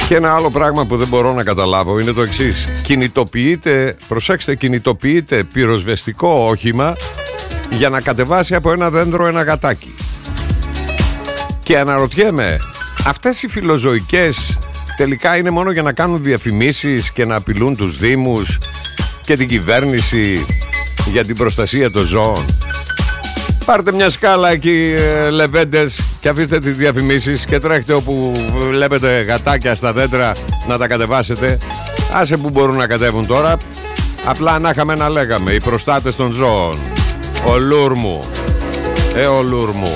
Και ένα άλλο πράγμα που δεν μπορώ να καταλάβω είναι το εξής. Κινητοποιείται πυροσβεστικό όχημα για να κατεβάσει από ένα δέντρο ένα γατάκι. Και αναρωτιέμαι, αυτές οι φιλοζωικές τελικά είναι μόνο για να κάνουν διαφημίσεις και να απειλούν τους δήμους και την κυβέρνηση για την προστασία των ζώων? Πάρτε μια σκάλα εκεί, λεβέντες, και αφήστε τις διαφημίσεις και τρέχετε όπου βλέπετε γατάκια στα δέντρα να τα κατεβάσετε. Άσε που μπορούν να κατέβουν τώρα. Απλά να είχαμε να λέγαμε, οι προστάτες των ζώων. Ο Λούρμου. Ο Λούρμου.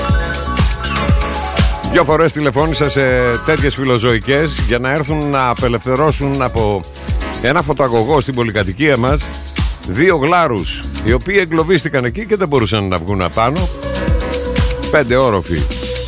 2 φορές τηλεφώνησα σε τέτοιες φιλοζωικές για να έρθουν να απελευθερώσουν από ένα φωτοαγωγό στην πολυκατοικία μας 2 γλάρους, οι οποίοι εγκλωβίστηκαν εκεί και δεν μπορούσαν να βγουν απάνω. 5 όροφοι.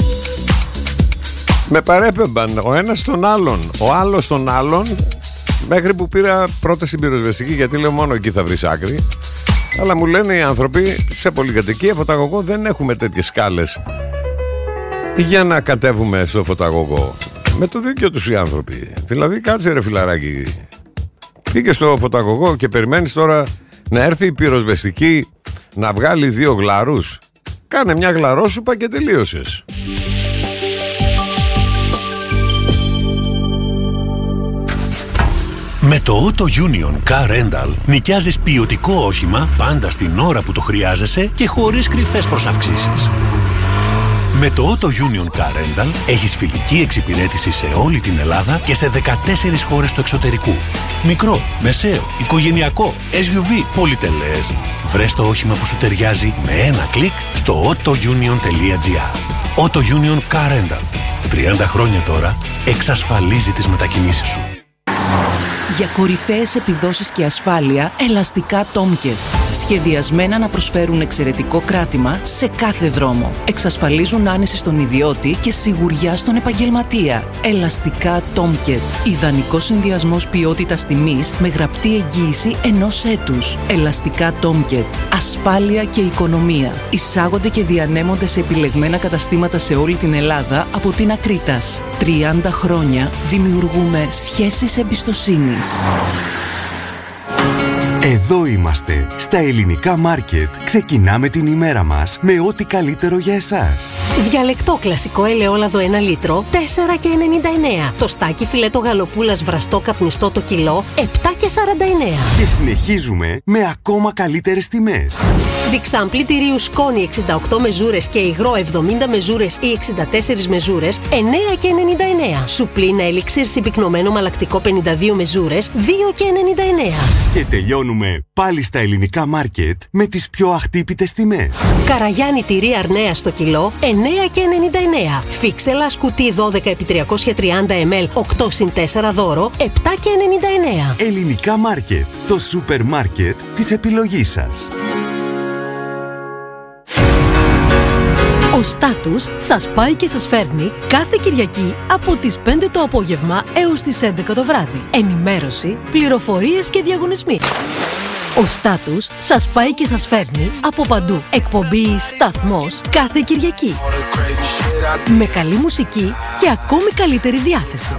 Με παρέπεμπαν ο ένας στον άλλον, ο άλλος στον άλλον, μέχρι που πήρα πρώτα στην πυροσβεστική, γιατί λέω μόνο εκεί θα βρεις άκρη. Αλλά μου λένε οι άνθρωποι, σε πολυκατοικία φωταγωγό δεν έχουμε τέτοιες σκάλες για να κατέβουμε στο φωταγωγό. Με το δίκιο τους οι άνθρωποι. Δηλαδή κάτσε ρε φιλαράκι, πήγε στο φωταγωγό και περιμένεις τώρα να έρθει η πυροσβεστική να βγάλει 2 γλάρους? Κάνε μια γλαρόσουπα και τελείωσες. Με το Auto Union Car Rental νοικιάζεις ποιοτικό όχημα πάντα στην ώρα που το χρειάζεσαι και χωρίς κρυφές προσαυξήσεις. Με το Auto Union Car Rental έχεις φιλική εξυπηρέτηση σε όλη την Ελλάδα και σε 14 χώρες του εξωτερικού. Μικρό, μεσαίο, οικογενειακό, SUV, πολυτελές. Βρες το όχημα που σου ταιριάζει με ένα κλικ στο autounion.gr. Auto Union Car Rental. 30 χρόνια τώρα εξασφαλίζει τις μετακινήσεις σου. Για κορυφαίες επιδόσεις και ασφάλεια, ελαστικά Tomcat. Σχεδιασμένα να προσφέρουν εξαιρετικό κράτημα σε κάθε δρόμο. Εξασφαλίζουν άνεση στον ιδιώτη και σιγουριά στον επαγγελματία. Ελαστικά Tomcat. Ιδανικός συνδυασμός ποιότητας τιμής με γραπτή εγγύηση 1 έτους. Ελαστικά Tomcat. Ασφάλεια και οικονομία. Εισάγονται και διανέμονται σε επιλεγμένα καταστήματα σε όλη την Ελλάδα από την Ακρίτας. 30 χρόνια δημιουργούμε σχέσεις εμπιστοσύνης. Εδώ είμαστε, στα Ελληνικά Μάρκετ. Ξεκινάμε την ημέρα μας με ό,τι καλύτερο για εσάς. Διαλεκτό κλασικό ελαιόλαδο 1 λίτρο, 4,99. Τοστάκι φιλέτο γαλοπούλας βραστό καπνιστό το κιλό, 7,49. Και συνεχίζουμε με ακόμα καλύτερες τιμές. Διξάμπλη τυρίου σκόνη 68 μεζούρες και υγρό 70 μεζούρες ή 64 μεζούρες, 9,99. Σουπλίνα ελιξίρ συμπυκνωμένο μαλακτικό 52 μεζούρες, 2,99. Και τελειώνουμε πάλι στα Ελληνικά Μάρκετ με τις πιο αχτύπητες τιμές. Καραγιάννη τυρί αρνέα στο κιλό, 9,99. Φίξελα σκουτί 12x330 ml 8x4 δώρο, 7,99. Ελληνικά Μάρκετ, το σούπερ μάρκετ της επιλογής σας. Ο Στάτους σας πάει και σας φέρνει κάθε Κυριακή από τις 5 το απόγευμα έως τις 11 το βράδυ. Ενημέρωση, πληροφορίες και διαγωνισμοί. Ο Στάτους σας πάει και σας φέρνει από παντού. Εκπομπή «Σταθμός» κάθε Κυριακή. Με καλή μουσική και ακόμη καλύτερη διάθεση.